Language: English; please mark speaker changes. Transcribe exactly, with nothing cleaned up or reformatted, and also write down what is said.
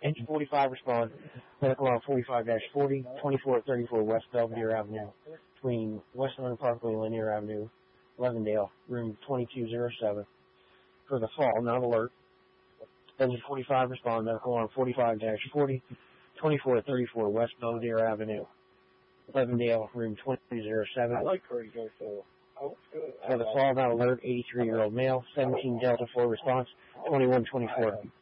Speaker 1: Engine forty-five respond. Medical alarm forty-five dash forty, twenty-four thirty-four West Belvedere Avenue, between Westland Parkway and Lanier Avenue, Levendale, room twenty-two oh seven. For the fall, not alert. Engine forty-five respond. Medical alarm forty-five dash forty, twenty-four thirty-four West Belvedere Avenue, Levendale, room twenty-two oh seven.
Speaker 2: I like where he goes so. Oh, good.
Speaker 1: For the fall, not alert. eighty-three-year-old male, seventeen Delta four response, twenty-one twenty-four.